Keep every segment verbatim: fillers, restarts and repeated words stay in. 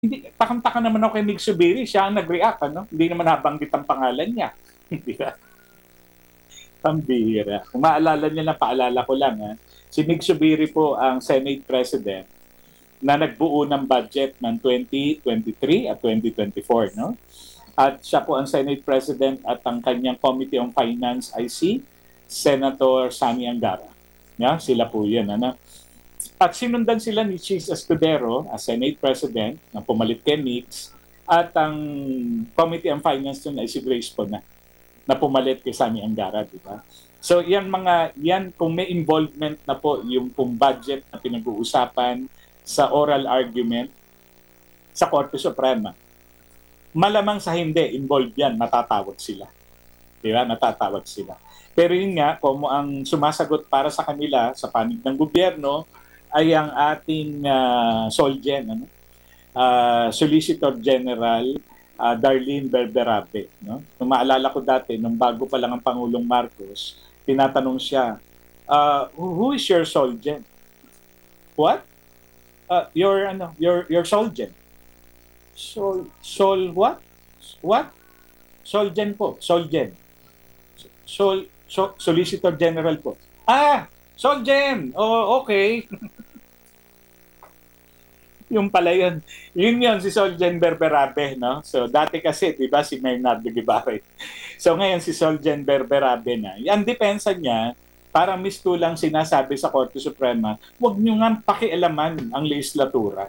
Hindi, takang-taka naman ako kay Mig Zubiri, siya ang nag-react, ano? Hindi naman nabanggit ang pangalan niya. Di ba? Pambihira. Kung maalala niyo na, paalala ko lang, ha? Si Mig Zubiri po ang Senate President na nagbuo ng budget ng twenty twenty-three at twenty twenty-four, no? At siya po ang Senate President at ang kanyang Committee on Finance ay si Senator Sani Angara. Yeah, sila po yun. Ano? At sinundan sila ni Chis Escudero as Senate President na pumalit kay Mix at ang Committee on Finance nun ay si Grace po na na pumalit kay Sani Angara, di ba? So yan mga, yan kung may involvement na po yung pong budget na pinag-uusapan sa oral argument sa Korte Suprema, malamang sa hindi, involved yan, natatawag sila. Di ba? Natatawag sila. Pero yun nga, kung ang sumasagot para sa kanila, sa panig ng gobyerno, ay ang ating uh, Solgen, ano? uh, Solicitor General uh, Darlene Berberabe. No? Nung maalala ko dati, nung bago pa lang ang Pangulong Marcos, tinatanong siya, uh, who is your Solgen? What? Uh, your, ano, your, your Solgen. Sol, Sol, what? What? Solgen po, Solgen. Sol, so, Solicitor General po. Ah, Solgen! Oh, okay. Yung pala yun. Yun yun, si Solgen Berberabe, no? So, dati kasi, di ba, si Bernardo Guevara. So, ngayon, si Solgen Berberabe na. Ang depensa niya, parang mistulang sinasabi sa Korte Suprema, huwag nyo nga pakialaman ang legislatura.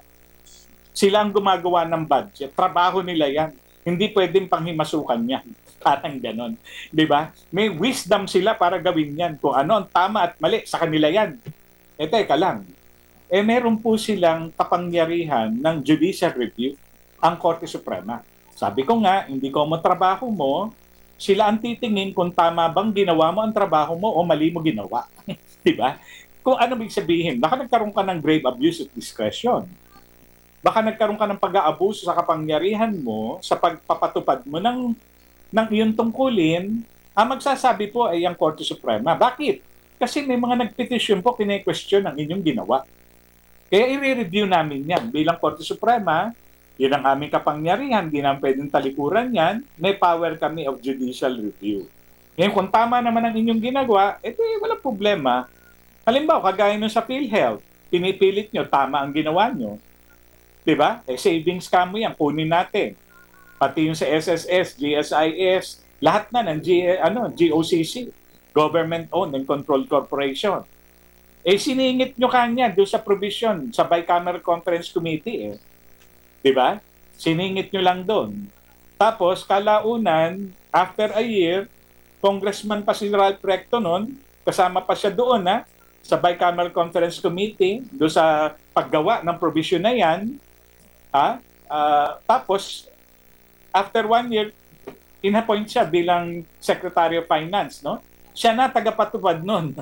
Sila ang gumagawa ng budget. Trabaho nila yan. Hindi pwedeng panghimasukan yan. Parang ganon. Di ba? May wisdom sila para gawin yan. Kung ano ang tama at mali, sa kanila yan. Eh, teka lang. Eh, meron po silang kapangyarihan ng judicial review ang Korte Suprema. Sabi ko nga, hindi ko mo trabaho mo, sila ang titingin kung tama bang ginawa mo ang trabaho mo o mali mo ginawa. Di ba? Kung ano big sabihin, baka nagkaroon ka ng grave abuse of discretion. Baka nagkaroon ka ng pag-aabuso sa kapangyarihan mo sa pagpapatupad mo ng, ng iyong tungkulin, ang magsasabi po ay ang Korte Suprema. Bakit? Kasi may mga nagpetisyon po, kine-question ang inyong ginawa. Kaya i-review namin yan. Bilang Korte Suprema, yun ang aming kapangyarihan, hindi namin pwedeng talikuran yan, may power kami of judicial review. Ngayon, kung tama naman ang inyong ginagawa, ito eh, walang problema. Halimbawa, kagaya nyo sa PhilHealth, pinipilit nyo, tama ang ginawa nyo. Diba? Eh, savings ka mo yan, kunin natin. Pati yung sa S S S, G S I S, lahat na ng G, ano, G O C C, Government-Owned and Controlled Corporation. Eh, siningit nyo kanya doon sa provision sa Bicameral Conference Committee. Eh. Diba? Siningit nyo lang doon. Tapos, kalaunan, after a year, Congressman pa si Ralph Recto noon, kasama pa siya doon, ha? Sa Bicameral Conference Committee, doon sa paggawa ng provision na yan, ha? Uh, tapos, after one year, inappoint siya bilang Secretary of Finance, no? Siya na tagapatupad noon.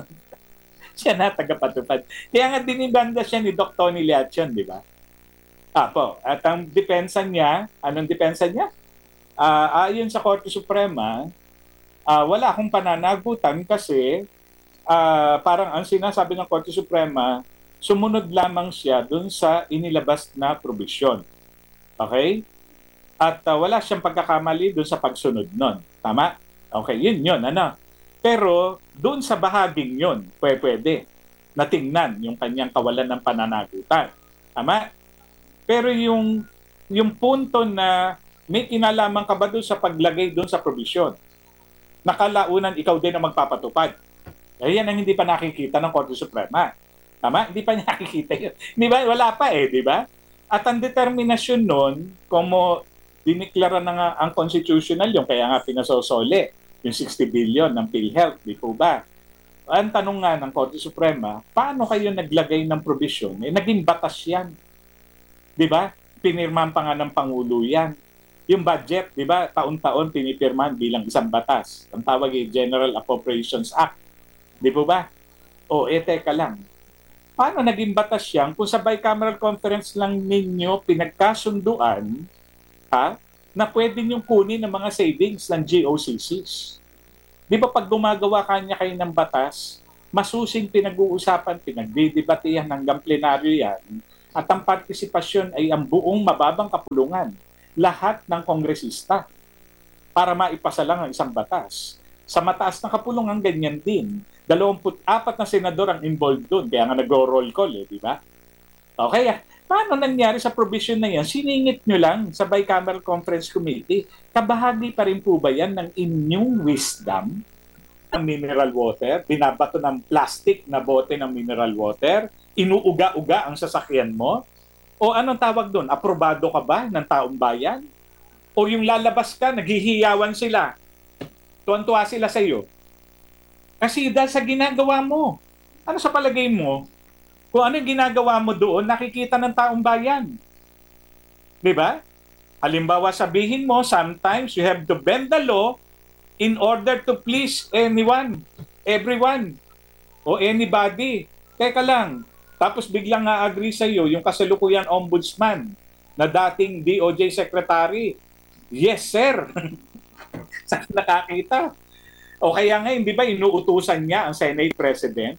Siya na tagapatupad. Kaya nga dinibanda siya ni Doc Tony Liachon, di ba? Ah, po. At ang depensa niya, anong depensa niya? Uh, ayon sa Korte Suprema, uh, wala akong pananagutan kasi uh, parang ang sinasabi ng Korte Suprema, sumunod lamang siya dun sa inilabas na probisyon. Okay? At uh, wala siyang pagkakamali dun sa pagsunod nun. Tama? Okay, yun yun. Ano? Pero dun sa bahaging yun, pwede na tingnan yung kanyang kawalan ng pananagutan. Tama? Pero yung, yung punto na may kinalaman ka ba dun sa paglagay dun sa probisyon, nakalaunan ikaw din ang magpapatupad. Eh, yan ang hindi pa nakikita ng Korte Suprema. Tama? Hindi pa nakikita yun. Di ba? Wala pa eh, di ba? At ang determinasyon nun, kung mo diniklara na nga ang constitutional yung kaya nga pinasosole, yung sixty billion ng PhilHealth, di po ba? Ang tanong nga ng Korte Suprema, paano kayo naglagay ng provision? Eh, naging batas yan. Di ba? Pinirmahan pa nga ng Pangulo yan. Yung budget, di ba, taon-taon pinipirmahan bilang isang batas. Ang tawag ay General Appropriations Act. Di po ba? O, eh, teka lang. Paano naging batas yan kung sa bicameral conference lang ninyo pinagkasunduan, ha, na pwede niyong kunin ng mga savings ng G O C Cs? Di ba pag gumagawa kanya kayo ng batas, masusing pinag-uusapan, pinagdidebatihan hanggang plenaryo yan, At ang partisipasyon ay ang buong mababang kapulungan, lahat ng kongresista, para maipasa lang ang isang batas. Sa mataas na kapulungan, ganyan din. dalawampu't apat na senador ang involved doon, kaya nga nag-roll call eh, di ba? Okay, ah. Paano nangyari sa provision na yan? Siningit nyo lang sa Bicameral Conference Committee. Kabahagi pa rin po ba yan ng inyong wisdom ng mineral water? Binabato ng plastic na bote ng mineral water? Inuuga-uga ang sasakyan mo? O anong tawag doon? Aprobado ka ba ng taong bayan? O yung lalabas ka, naghihiyawan sila? Tuwan-tuwa sila sa iyo? Kasi dahil sa ginagawa mo. Ano sa palagay mo? Kung ano yung ginagawa mo doon, nakikita ng taong bayan. Di ba? Halimbawa, sabihin mo, sometimes you have to bend the law in order to please anyone, everyone, o anybody. Teka lang. Tapos biglang nga-agree sa iyo yung kasalukuyan ombudsman na dating D O J secretary. Yes, sir. Saan nakakita? O kaya nga, hindi ba inuutusan niya ang Senate President?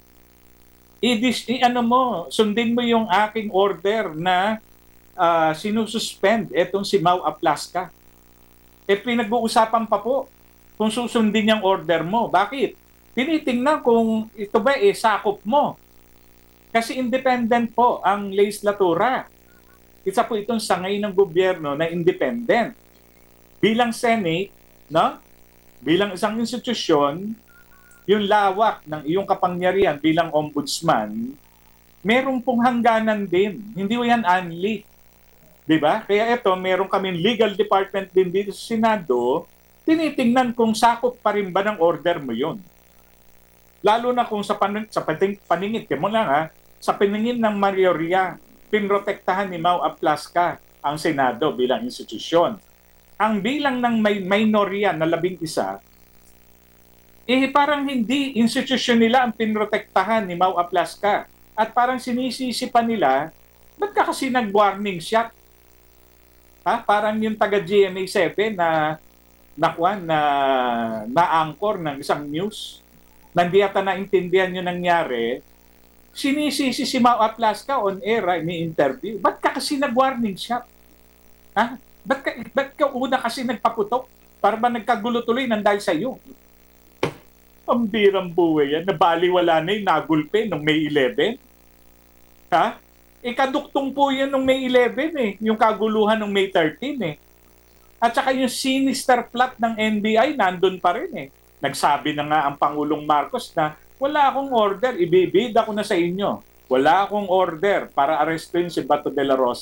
I-dis, i-ano mo, sundin mo yung aking order na uh, sinususpend etong si Mau Aplaska. Eh pinag-uusapan pa po kung susundin yung order mo. Bakit? Tinitingnan kung ito ba eh sakop mo. Kasi independent po ang legislatura. Isa po itong sangay ng gobyerno na independent. Bilang Senate, no? Bilang isang institusyon, yung lawak ng iyong kapangyarihan bilang ombudsman, meron pong hangganan din. Hindi mo yan unli. Diba? Kaya ito, meron kaming legal department din dito sa Senado, tinitingnan kung sakop pa rin ba ng order mo yun. Lalo na kung sa, pan- sa pating- paningin, kaya mo lang ha, sa paningin ng mayorya, pinrotektahan ni Mau Aplaska ang Senado bilang institusyon. Ang bilang ng may minorya na labing isa, eh parang hindi institusyon nila ang pinrotektahan ni Mau Aplaska. At parang sinisisi pa nila, ba't ka kasi nag-warning shot? Ha? Parang yung taga-G M A seven na nakuan na na-anchor ng isang news. Nandi ata naintindihan yung nangyari. Sinisisi si Mau Aplaska on air, ni interview. Ba't ka kasi nag-warning shot? Ha? Ba't ka, ba't ka una kasi nagpaputok? Para ba nagkagulo tuloy nang dahil sa iyo? Ang birang buhay yan. Nabaliwala na yung nagulpe noong May eleven. Ha? Ikaduktong po yan noong May eleven eh. Yung kaguluhan noong May thirteen eh. At saka yung sinister plot ng N B I nandun pa rin eh. Nagsabi na nga ang Pangulong Marcos na wala akong order, ibibid ako na sa inyo. Wala akong order para arestuin si Bato de la Rosa.